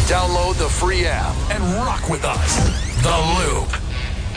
Download the free app and rock with us. The Loop.